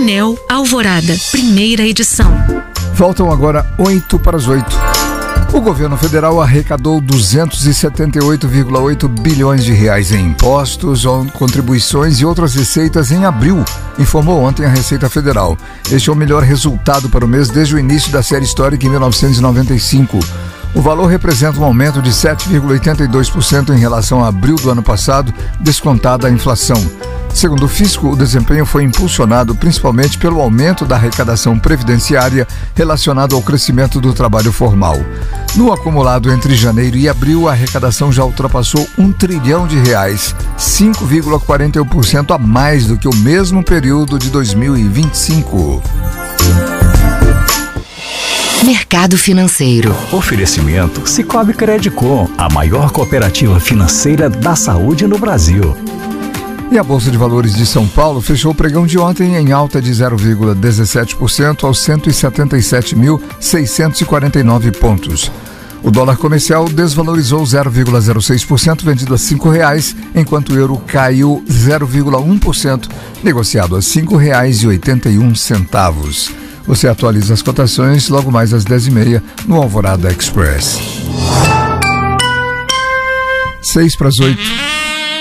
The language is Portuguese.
Painel Alvorada, primeira edição. Faltam agora 8 para as 8. O governo federal arrecadou 278,8 bilhões de reais em impostos, contribuições e outras receitas em abril, informou ontem a Receita Federal. Este é o melhor resultado para o mês desde o início da série histórica em 1995. O valor representa um aumento de 7,82% em relação a abril do ano passado, descontada a inflação. Segundo o fisco, o desempenho foi impulsionado principalmente pelo aumento da arrecadação previdenciária relacionado ao crescimento do trabalho formal. No acumulado entre janeiro e abril, a arrecadação já ultrapassou R$1 trilhão, 5,41% a mais do que o mesmo período de 2025. Mercado Financeiro. Oferecimento Sicoob Credicom, a maior cooperativa financeira da saúde no Brasil. E a Bolsa de Valores de São Paulo fechou o pregão de ontem em alta de 0,17% aos 177.649 pontos. O dólar comercial desvalorizou 0,06%, vendido a R$ 5,00, enquanto o euro caiu 0,1%, negociado a R$ 5,81. Você atualiza as cotações logo mais às 10h30 no Alvorada Express. 6 para as 8.